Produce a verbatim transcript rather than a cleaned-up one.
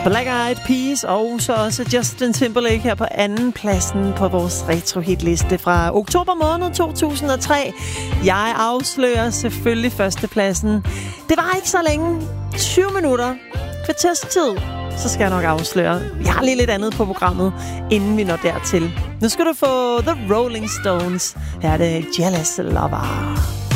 Black Eyed Peas og så også Justin Timberlake her på anden pladsen på vores retro-hitliste fra oktober måned to tusind og tre. Jeg afslører selvfølgelig førstepladsen. Det var ikke så længe. tyve minutter. Kvarters tid. Så skal jeg nok afsløre. Jeg har lige lidt andet på programmet, inden vi når dertil. Nu skal du få The Rolling Stones. Her er det Jealous Lover.